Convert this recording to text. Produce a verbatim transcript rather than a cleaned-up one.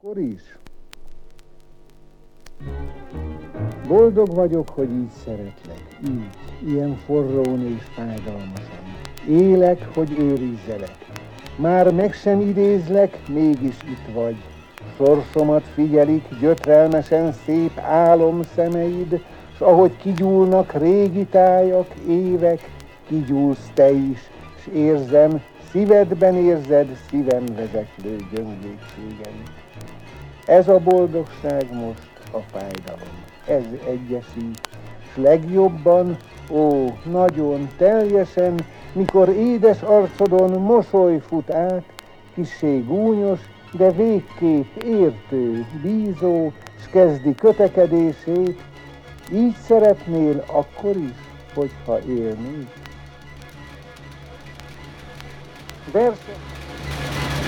Akkor is. Boldog vagyok, hogy így szeretlek, így, ilyen forrón és fájdalmasan. Élek, hogy őrizzelek. Már meg sem idézlek, mégis itt vagy. Sorsomat figyelik gyötrelmesen szép álom szemeid, s ahogy kigyúlnak régi tájak, évek, kigyúlsz te is, s érzem, szívedben érzed szívem vezeklő gyöngétségem. Ez a boldogság most a fájdalom, ez egyesít, s legjobban, ó, nagyon, teljesen, mikor édes arcodon mosoly fut át, kissé gúnyos, de végképp értő, bízó, s kezdi kötekedését, így szeretnél akkor is, hogyha élnél. Verset